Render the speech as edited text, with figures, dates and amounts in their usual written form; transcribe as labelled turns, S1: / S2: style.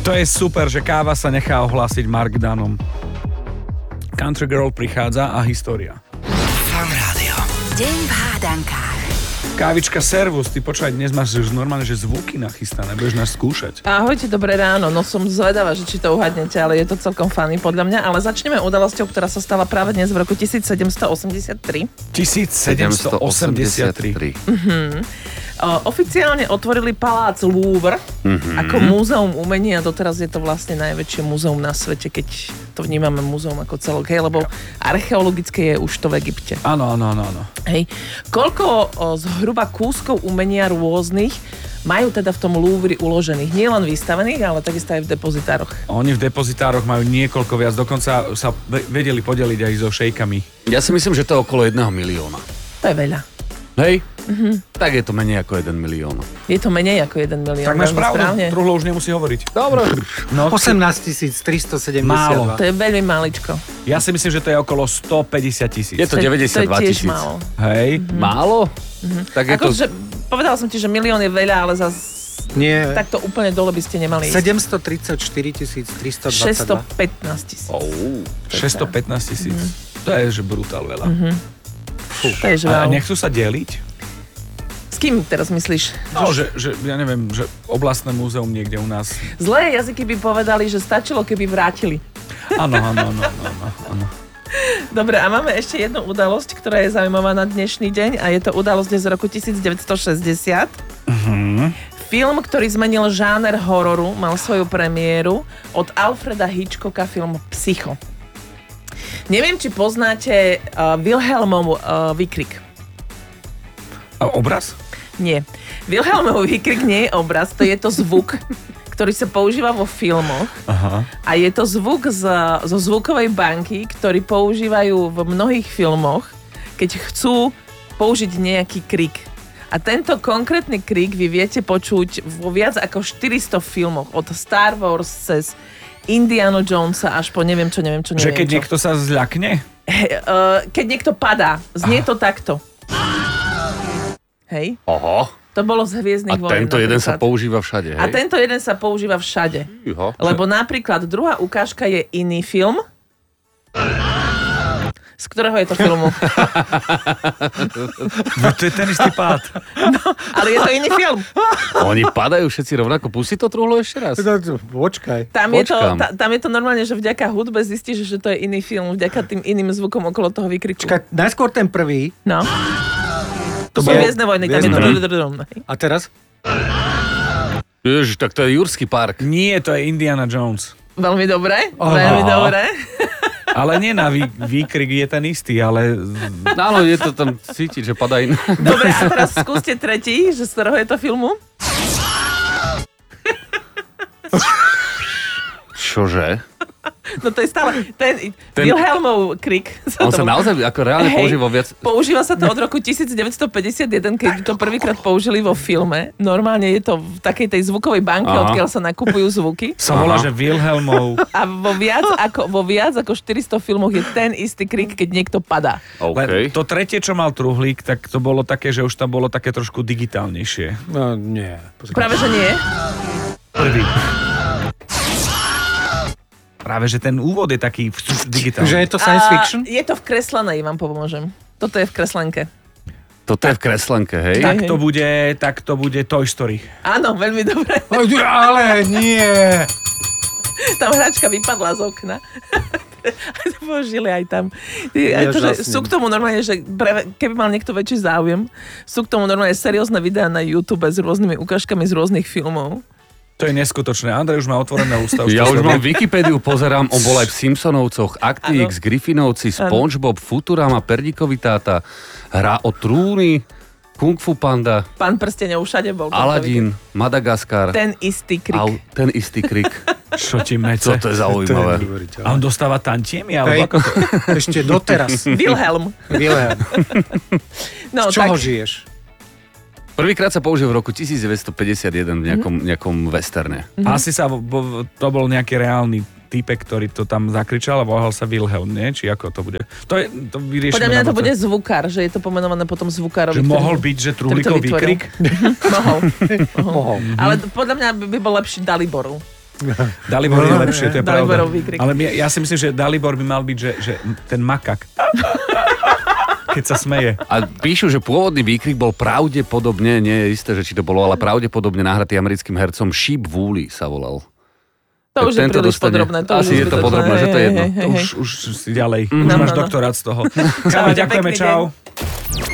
S1: To je super, že káva sa nechá ohlásiť Mark Danom. Country Girl prichádza a história.
S2: Fan Rádio.
S3: Deň v hádankách.
S1: Kávička, servus, ty počúvaj, dnes máš normálne, že zvuky nachystané, budeš nás skúšať.
S4: Ahojte, dobré ráno, no som zvedavá, že či to uhadnete, ale je to celkom funny podľa mňa, ale začneme udalosťou, ktorá sa stala práve dnes v roku 1783.
S1: 1783.
S4: Oficiálne otvorili palác Louvre ako múzeum umenia, doteraz je to vlastne najväčšie múzeum na svete, keď to vnímame múzeum ako celok, hej, lebo archeologické je už to v Egypte.
S1: Áno.
S4: Hej. Koľko zhruba kúskov umenia rôznych majú teda v tom Louvre uložených? Nie len vystavených, ale takisto aj v depozitároch.
S1: Oni v depozitároch majú niekoľko viac, dokonca sa vedeli podeliť aj so šejkami.
S2: Ja si myslím, že to je okolo 1 milióna.
S4: To je veľa.
S2: Hej? Tak je to menej ako 1 milión.
S4: Je to menej ako 1 milión.
S1: Tak máš
S4: veľmi
S1: pravdu,
S4: správne.
S1: Truhlo už nemusí hovoriť.
S2: Dobre.
S1: No,
S5: 18 372.
S1: Málo.
S4: To je veľmi maličko.
S1: ja si myslím, že to je okolo 150 000.
S2: Je to 92
S4: To je tiež
S2: 000.
S4: málo.
S1: Hej.
S2: Málo? Tak je to...
S4: Akože, povedala som ti, že milión je veľa, ale zase
S5: Nie,
S4: takto úplne dole by ste nemali ísť.
S5: 734 322.
S4: 615 000.
S1: 615 000. To je, že brutál veľa.
S4: To je, že
S1: A
S4: wow.
S1: nechcú sa deliť?
S4: S kým teraz myslíš?
S1: No, že ja neviem, že oblastné múzeum niekde u nás.
S4: Zlé jazyky by povedali, že stačilo, keby vrátili.
S1: Áno.
S4: Dobre, a máme ešte jednu udalosť, ktorá je zaujímavá na dnešný deň a je to udalosť z roku 1960. Film, ktorý zmenil žáner hororu, mal svoju premiéru od Alfreda Hitchcocka, film Psycho. Neviem, či poznáte Wilhelmov výkrik.
S1: A obraz?
S4: Nie. Wilhelmov výkrik nie je obraz, to je to zvuk, ktorý sa používa vo filmoch.
S1: Aha.
S4: A je to zvuk zo zvukovej banky, ktorý používajú v mnohých filmoch, keď chcú použiť nejaký krik. A tento konkrétny krik vy viete počuť vo viac ako 400 filmoch, od Star Wars cez Indiana Jonesa až po neviem čo.
S1: Že keď niekto sa zľakne?
S4: Keď niekto padá, znie to takto. Hej?
S2: Oho.
S4: To bolo z Hviezdnych
S2: A
S4: vojen.
S2: tento jeden sa
S4: napríklad.
S2: používa všade, hej?
S4: A tento jeden sa používa všade.
S2: Iho.
S4: Lebo napríklad druhá ukážka je iný film. Z ktorého je to filmu?
S1: No, to je ten istý pád.
S4: Ale je to iný film.
S2: Oni padajú všetci rovnako. Pusti to truhlo ešte raz.
S5: Počkaj.
S4: Tam
S2: Počkám.
S4: je to normálne, že vďaka hudbe zistíš, že to je iný film. Vďaka tým iným zvukom okolo toho výkriku.
S5: Počkaj, najskôr ten prvý.
S4: No. To sú
S5: bolo
S4: Hviezdne vojny. Tam je to...
S5: A teraz?
S2: Ježiš, tak to je Jurský park.
S1: Nie, to je Indiana Jones.
S4: Veľmi dobre.
S5: Aha.
S4: Veľmi dobre.
S1: Ale nie na výkrik je ten istý, ale...
S2: Áno, je to tam cítiť, že padá iné.
S4: Dobre, a teraz skúste tretí, že z ktorého je to filmu?
S2: Čože?
S4: No to je stále ten Wilhelmov krik.
S2: On sa naozaj ako reálne používa viac...
S4: Používa sa to od roku 1951, keď to prvýkrát použili vo filme. Normálne je to v takej tej zvukovej banke, odkiaľ sa nakupujú zvuky.
S1: Sa volá, že Wilhelmov.
S4: A vo viac ako 400 filmoch je ten istý krik, keď niekto padá.
S1: Len
S2: OK.
S1: to tretie, čo mal Truhlík, tak to bolo také, že už tam bolo také trošku digitálnejšie.
S5: No, nie.
S4: Práve, že nie.
S1: Prvý. Práve, že ten úvod je taký digitálny.
S5: Že je to science fiction?
S4: Je to v kreslenej, vám pomôžem. Toto je v kreslenke.
S2: Toto je v kreslenke, hej?
S1: Tak to bude Toy Story.
S4: Áno, veľmi dobre.
S5: Ale nie.
S4: Tam hračka vypadla z okna. Použili aj tam. Aj to, že sú k tomu normálne, že keby mal niekto väčší záujem, sú k tomu normálne seriózne videá na YouTube s rôznymi ukážkami z rôznych filmov.
S1: To je neskutočné. Andrej už má otvorené ústa.
S2: Ja už mám Wikipédiu, pozerám, on bol aj v Simpsonovcoch, Akty X, Griffinovci, SpongeBob, Futurama, Perdíkový táta, Hra o trúny, Kung Fu Panda,
S4: Pán prstenov všade bol.
S2: Aladín, Madagaskar.
S4: Ten istý krik.
S2: Ten istý krik.
S1: Čo ti mece?
S2: To je zaujímavé.
S1: A on dostáva tantiemy? Alebo ako to?
S5: Ešte doteraz.
S4: Wilhelm. No,
S5: Z čoho
S4: tak,
S5: žiješ?
S2: Prvýkrát sa použil v roku 1951 v nejakom westerne.
S1: Asi to bol nejaký reálny týpek, ktorý to tam zakričal a volal sa Wilhelm, nie? Či ako to bude? To vyriešime.
S4: podľa mňa
S1: na
S4: to
S1: moce.
S4: bude zvukár, že je to pomenované potom zvukárovi.
S1: Že mohol byť, že Truhlíkov výkrik?
S4: Mohol. Ale podľa mňa by bol lepší Daliborov.
S1: Dalibor je lepšie, to je pravda.
S4: Daliborov výkrik.
S1: Ale ja si myslím, že Dalibor by mal byť, že ten makak. Keď sa smeje.
S2: A píšu, že pôvodný výkrik bol pravdepodobne, nie je isté, že či to bolo, ale pravdepodobne nahratý americkým hercom Sheep Woolley sa volal.
S4: To už je príliš podrobné.
S2: Asi je to podrobné, že to je jedno.
S1: Už si ďalej. Už máš doktorát z toho. Čau, ďakujeme,
S4: Pekný
S1: čau.
S4: deň.